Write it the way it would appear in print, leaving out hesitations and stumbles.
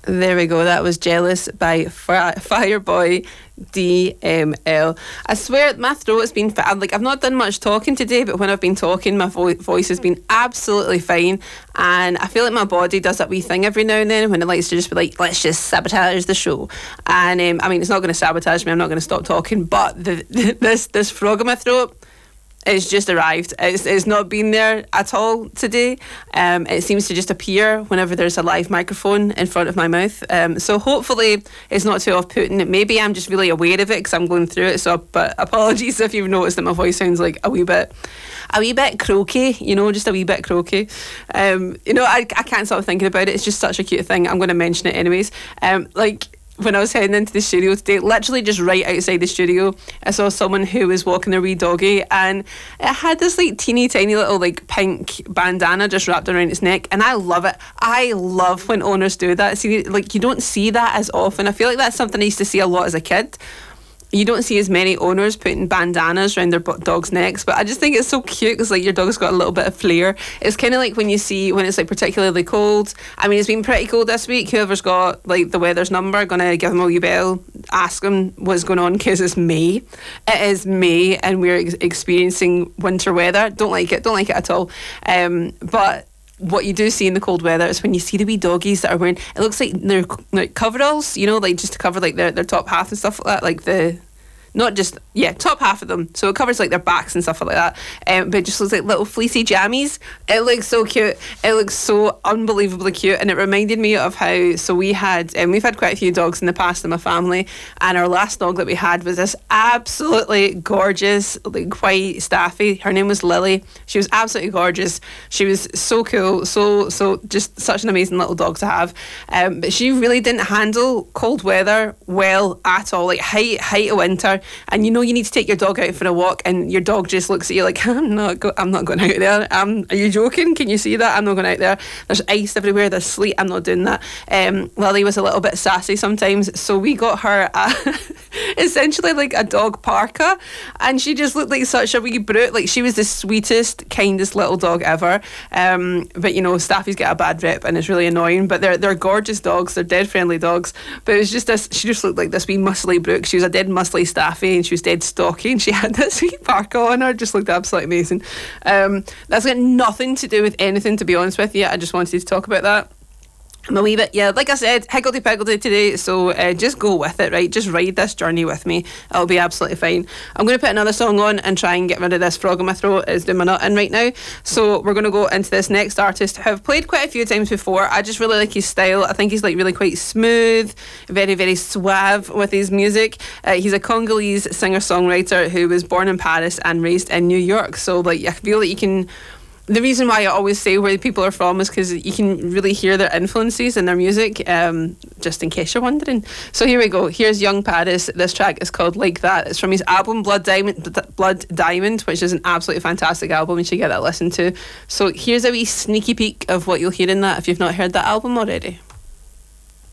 There we go. That was Jealous by Fireboy DML. I swear my throat has been I've not done much talking today, but when I've been talking, my voice has been absolutely fine, and I feel like my body does that wee thing every now and then when it likes to just be like, let's just sabotage the show. And I mean, it's not going to sabotage me, I'm not going to stop talking, but this frog in my throat, it's just arrived. It's not been there at all today. It seems to just appear whenever there's a live microphone in front of my mouth. So hopefully it's not too off-putting. Maybe I'm just really aware of it because I'm going through it. But apologies if you've noticed that my voice sounds like a wee bit croaky, just a wee bit croaky. I can't stop thinking about it. It's just such a cute thing. I'm going to mention it anyways. When I was heading into the studio today, literally just right outside the studio, I saw someone who was walking their wee doggy, and it had this teeny tiny little pink bandana just wrapped around its neck, and I love it. I love when owners do that. See, you don't see that as often. I feel like that's something I used to see a lot as a kid. You don't see as many owners putting bandanas around their dogs' necks, but I just think it's so cute because your dog's got a little bit of flair. It's kind of like when you see when it's particularly cold. I mean, it's been pretty cold this week. Whoever's got the weather's number, gonna give them a wee bell, ask them what's going on, because it's May. It is May and we're experiencing winter weather. Don't like it at all. But what you do see in the cold weather is when you see the wee doggies that are wearing, it looks like they're coveralls, just to cover their top half and stuff like that, top half of them, so it covers their backs and stuff like that, but it just looks like little fleecy jammies. It looks so cute. It looks so unbelievably cute, and it reminded me of how we've had quite a few dogs in the past in my family, and our last dog that we had was this absolutely gorgeous white staffy. Her name was Lily. She was absolutely gorgeous. She was so cool, so just such an amazing little dog to have, but she really didn't handle cold weather well at all, height of winter. And you need to take your dog out for a walk, and your dog just looks at you like, I'm not going out there. Are you joking? Can you see that? I'm not going out there. There's ice everywhere. There's sleet. I'm not doing that. Lily was a little bit sassy sometimes, so we got her essentially a dog parka, and she just looked like such a wee brute. She was the sweetest, kindest little dog ever. But Staffy's get a bad rep, and it's really annoying. But they're gorgeous dogs. They're dead friendly dogs. But it was just this. She just looked like this wee muscly brute. She was a dead muscly Staffy, and she was dead stocky, and she had this wee parka on her. Just looked absolutely amazing. That's got nothing to do with anything, to be honest with you. I just wanted to talk about that. I'm a wee bit, like I said, higgledy-piggledy today, so just go with it, right? Just ride this journey with me. It'll be absolutely fine. I'm going to put another song on and try and get rid of this frog in my throat. It's doing my nut in right now. So we're going to go into this next artist who I've played quite a few times before. I just really like his style. I think he's really quite smooth, very, very suave with his music. He's a Congolese singer-songwriter who was born in Paris and raised in New York. So I feel that you can... The reason why I always say where people are from is because you can really hear their influences in their music, just in case you're wondering. So here we go. Here's Young Paris. This track is called Like That. It's from his album Blood Diamond, which is an absolutely fantastic album. You should get that listened to. So here's a wee sneaky peek of what you'll hear in that if you've not heard that album already.